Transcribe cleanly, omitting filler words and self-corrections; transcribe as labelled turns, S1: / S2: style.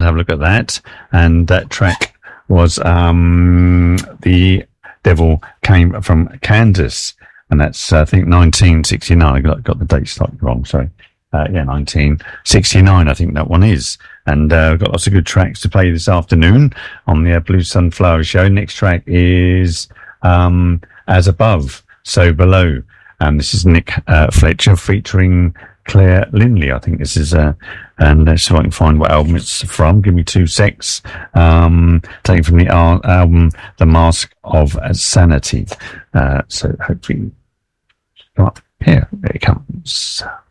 S1: have a look at that. And that track was The Devil Came from Kansas. And that's, I think, 1969. I got the date slightly wrong, sorry. 1969, I think that one is. And we've got lots of good tracks to play this afternoon on the Blue Sunflower Show. Next track is As Above, So Below. And this is Nick Fletcher featuring Claire Lindley. I think this is, and let's see if I can find what album it's from. Give me 2 secs. Taken from the album The Mask of Sanity. So hopefully, here it comes.